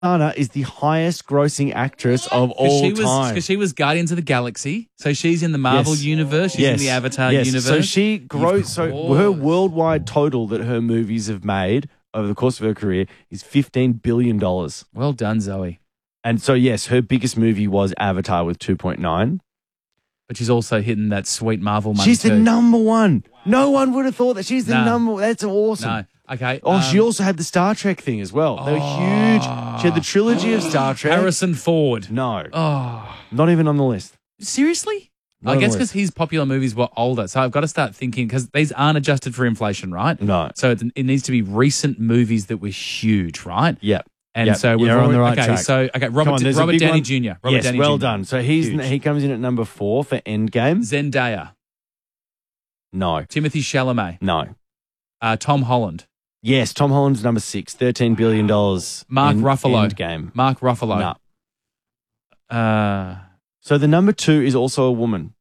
Zaldana is the highest grossing actress of all time. Because she was Guardians of the Galaxy, so she's in the Marvel universe, she's in the Avatar universe. So she grows. So her worldwide total that her movies have made over the course of her career is $15 billion. Well done, Zoe. And so, yes, her biggest movie was Avatar with 2.9. But she's also hitting that sweet Marvel money. She's the number one. No one would have thought that she's the number one. That's awesome. No. Okay. Oh, she also had the Star Trek thing as well. They were huge. She had the trilogy of Star Trek. Harrison Ford. No. Oh. Not even on the list. Seriously? I guess because his popular movies were older. So I've got to start thinking, because these aren't adjusted for inflation, right? No. So it needs to be recent movies that were huge, right? Yep. And so we're on the right track. So, Robert Downey Jr. Yes, well done. So he comes in at number 4 for Endgame. Zendaya. No. Timothée Chalamet. No. Tom Holland. Yes, Tom Holland's number 6, $13 billion. Mark Ruffalo. Endgame. Mark Ruffalo. No. So the number 2 is also a woman.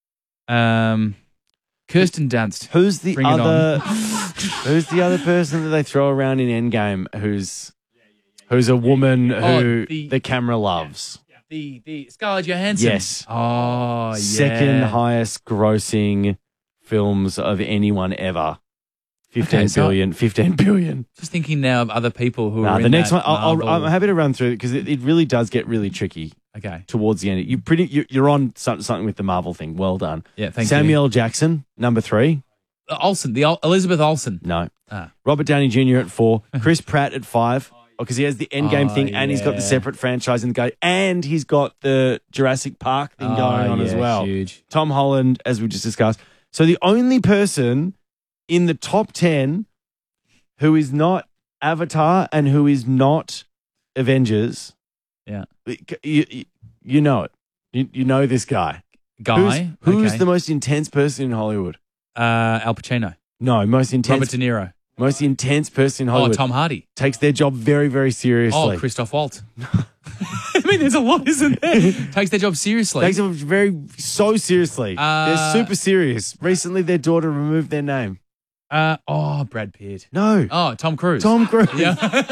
Kirsten Dunst. Who's the other person that they throw around in Endgame who's a woman who the camera loves? The Scarlett Johansson. Yes. Oh, yeah. Second highest grossing films of anyone ever. 15 billion. Just thinking now of other people who are in the next one. Marvel. I'm happy to run through it because it really does get really tricky. Okay. Towards the end, you're on something with the Marvel thing. Well done. Yeah, thank you. Samuel L. Jackson, number 3. Olsen, Elizabeth Olsen. No. Robert Downey Jr. at 4. Chris Pratt at 5. Because he has the Endgame thing and he's got the separate franchise and he's got the Jurassic Park thing going on as well. Huge. Tom Holland, as we just discussed. So the only person in the top 10 who is not Avatar and who is not Avengers. Yeah. You know it. You know this guy. Who's the most intense person in Hollywood? Al Pacino. No, most intense. Robert De Niro. Most intense person in Hollywood. Oh, Tom Hardy. Takes their job very, very seriously. Oh, Christoph Waltz. I mean, there's a lot, isn't there? Takes their job seriously. Takes it so seriously. They're super serious. Recently, their daughter removed their name. Brad Pitt. No. Oh, Tom Cruise. Tom Cruise. Yeah.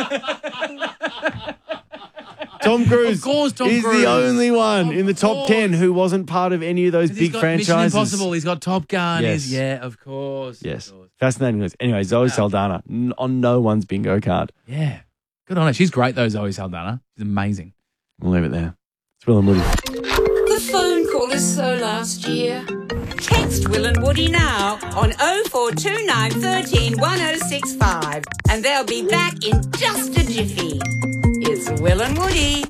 Tom Cruise of course, Tom is Cruise. the only one in the top 10 who wasn't part of any of those big franchises. Mission Impossible. He's got Top Gun. Yes. Of course. Yes. Of course. Fascinating list. Anyway, Zoe Saldana on no one's bingo card. Yeah. Good on her. She's great, though, Zoe Saldana. She's amazing. We'll leave it there. It's Will and Woody. The phone call is so last year. Text Will and Woody now on 0429 13 1065 and they'll be back in just a jiffy. It's Will and Woody.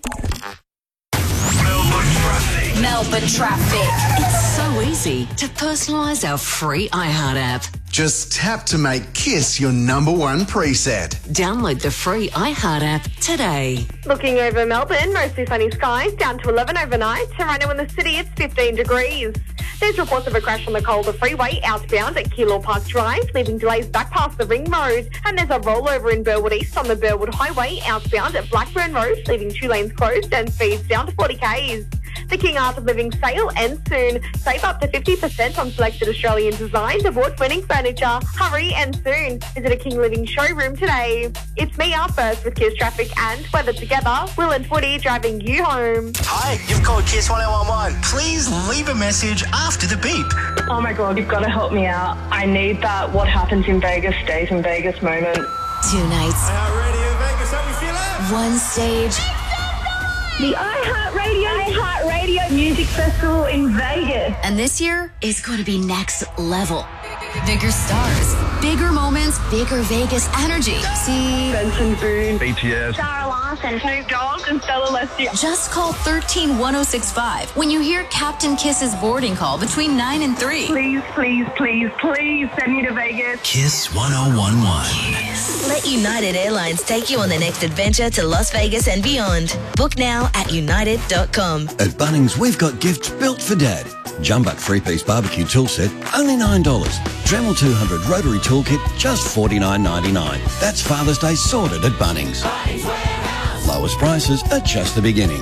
Melbourne Traffic. It's so easy to personalise our free iHeart app. Just tap to make Kiss your number 1 preset. Download the free iHeart app today. Looking over Melbourne, mostly sunny skies, down to 11 overnight. And right now in the city, it's 15 degrees. There's reports of a crash on the Calder Freeway outbound at Keilor Park Drive, leaving delays back past the Ring Road. And there's a rollover in Burwood East on the Burwood Highway outbound at Blackburn Road, leaving 2 lanes closed and speeds down to 40 k's. The King Art of Living sale ends soon. Save up to 50% on selected Australian designed award-winning furniture. Hurry and soon. Visit a King Living showroom today. It's me up first with Kiss Traffic and weather together. Will and Woody driving you home. Hi, you've called Kiss 1011. Please leave a message after the beep. Oh my God, you've got to help me out. I need that what happens in Vegas stays in Vegas moment. 2 nights. Radio Vegas, how we feeling? 1 stage. The iHeartRadio Music Festival in Vegas. And this year is going to be next level. Bigger stars, bigger moments, bigger Vegas energy. See Benson Boone, BTS, Sarah Larson, Snoop Dogg, and Stella Leslie. Just call 131065 when you hear Captain Kiss's boarding call between 9 and 3. Please, please, please, please send me to Vegas. Kiss 1011. Let United Airlines take you on the next adventure to Las Vegas and beyond. Book now at united.com. At Bunnings, we've got gifts built for Dad. Jumbuck 3-piece barbecue tool set, only $9. Dremel 200 rotary toolkit, just $49.99. That's Father's Day sorted at Bunnings. Lowest prices are just the beginning.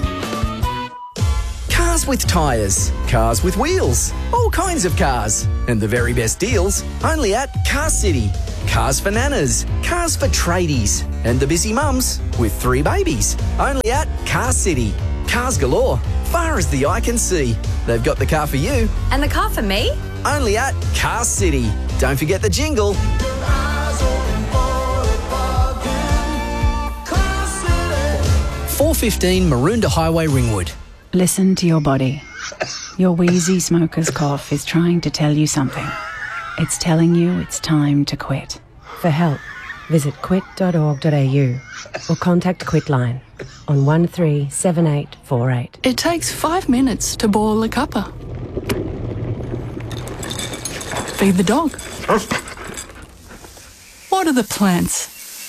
Cars with tyres, cars with wheels, all kinds of cars. And the very best deals only at Car City. Cars for nanas, cars for tradies, And the busy mums with 3 babies. Only at Car City. Cars galore, far as the eye can see. They've got the car for you. And the car for me? Only at Car City. Don't forget the jingle. 415 Maroondah Highway, Ringwood. Listen to your body. Your wheezy smoker's cough is trying to tell you something. It's telling you it's time to quit. For help, visit quit.org.au or contact Quitline on 137848. It takes 5 minutes to boil a cuppa. Feed the dog. Water the plants.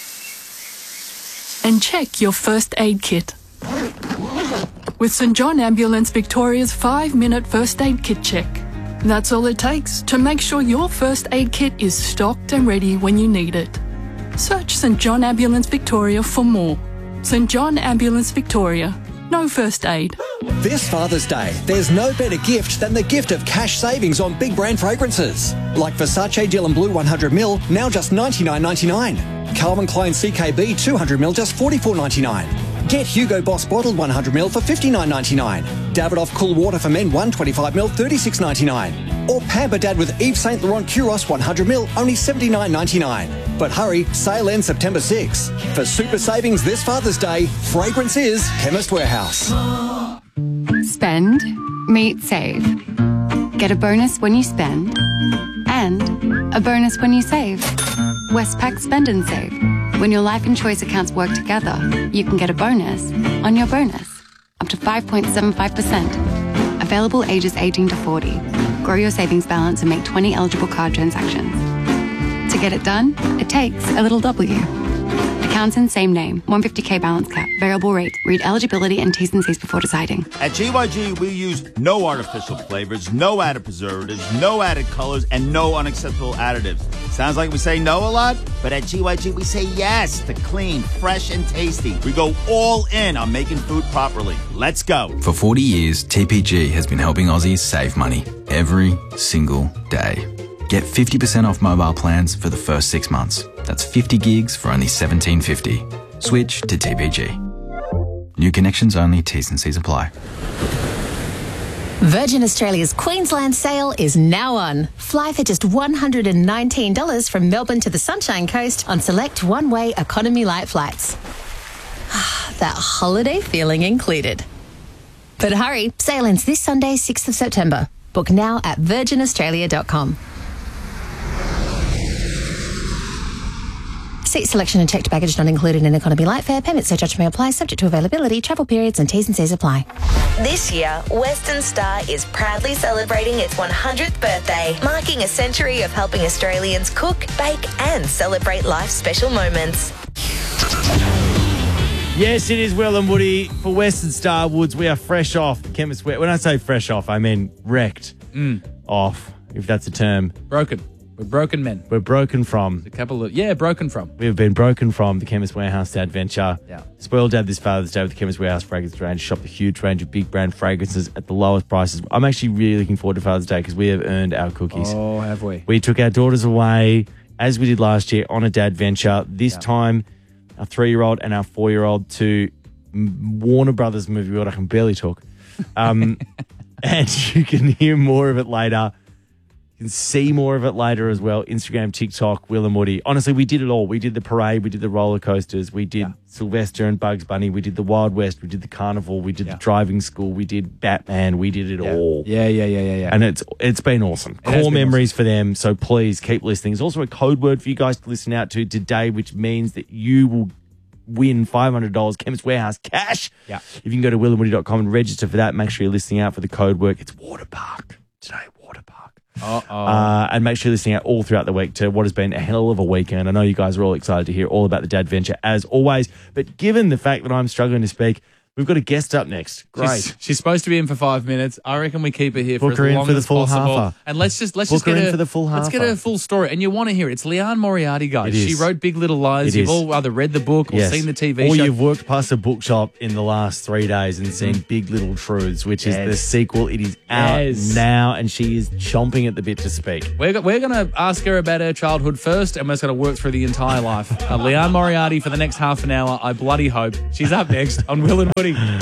And check your first aid kit. With St John Ambulance Victoria's 5-minute first aid kit check. That's all it takes to make sure your first aid kit is stocked and ready when you need it. Search St John Ambulance Victoria for more. St John Ambulance Victoria. No first aid. This Father's Day, there's no better gift than the gift of cash savings on big brand fragrances. Like Versace Dylan Blue 100ml, now just $99.99. Calvin Klein CKB 200ml, just $44.99. Get Hugo Boss Bottled 100ml for $59.99. Davidoff Cool Water for Men 125ml, $36.99. Or Pamper Dad with Yves Saint Laurent Kuros 100ml, only $79.99. But hurry, sale ends September 6. For super savings this Father's Day, fragrance is Chemist Warehouse. Spend, meet, save. Get a bonus when you spend and a bonus when you save. Westpac Spend and Save. When your life and choice accounts work together, you can get a bonus on your bonus, up to 5.75%. Available ages 18 to 40. Grow your savings balance and make 20 eligible card transactions. To get it done, it takes a little W. Accounts in same name, 150k balance cap, variable rate. Read eligibility and T's and C's before deciding. At GYG, we use no artificial flavors, no added preservatives, no added colors, and no unacceptable additives. Sounds like we say no a lot, but at GYG, we say yes to clean, fresh, and tasty. We go all in on making food properly. Let's go. For 40 years, TPG has been helping Aussies save money every single day. Get 50% off mobile plans for the first 6 months. That's 50 gigs for only $17.50. Switch to TPG. New connections only, T's and C's apply. Virgin Australia's Queensland sale is now on. Fly for just $119 from Melbourne to the Sunshine Coast on select one-way economy light flights. That holiday feeling included. But hurry, sale ends this Sunday, 6th of September. Book now at virginaustralia.com. Seat selection and checked baggage not included in economy light fare. Payment surcharge may apply, subject to availability, travel periods and T's and C's apply. This year, Western Star is proudly celebrating its 100th birthday, marking a century of helping Australians cook, bake and celebrate life's special moments. Yes, it is Will and Woody for Western Star Woods. We are fresh off Chemist Warehouse. When I say fresh off, I mean wrecked off, if that's a term. Broken. We're broken men. We're broken from. A couple of, broken from. We've been broken from the Chemist Warehouse Dad venture. Yeah. Spoiled Dad this Father's Day with the Chemist Warehouse fragrance range. Shop the huge range of big brand fragrances at the lowest prices. I'm actually really looking forward to Father's Day because we have earned our cookies. Oh, have we? We took our daughters away, as we did last year, on a Dad venture. This time, our 3-year-old and our 4-year-old to Warner Brothers Movie World. I can barely talk. And you can hear more of it later. You can see more of it later as well. Instagram, TikTok, Will and Woody. Honestly, we did it all. We did the parade. We did the roller coasters. We did Sylvester and Bugs Bunny. We did the Wild West. We did the carnival. We did the driving school. We did Batman. We did it all. Yeah. And it's been awesome. Core memories for them. So please keep listening. There's also a code word for you guys to listen out to today, which means that you will win $500 Chemist Warehouse cash. Yeah. If you can go to willandwoody.com and register for that, make sure you're listening out for the code word. It's Water Park today. Water Park. And make sure you're listening out all throughout the week to what has been a hell of a weekend. I know you guys are all excited to hear all about the Dad venture as always. But given the fact that I'm struggling to speak, We've got a guest up next. Great. She's supposed to be in for 5 minutes. I reckon we keep her here Book for her as in long for the as full possible. halfer. And let's just Book get her in her for the full Let's get halfer. her full story. And you want to hear it. It's Leanne Moriarty, guys. It is. She wrote Big Little Lies. It You've is. all either read the book or seen the TV or show. you've worked past a bookshop in the last 3 days and seen Big Little Truths, which is the sequel. It is out now, and she is chomping at the bit to speak. We're going to ask her about her childhood first, and we're just going to work through the entire life. Leanne Moriarty for the next half an hour. I bloody hope. She's up next on Will and Woody.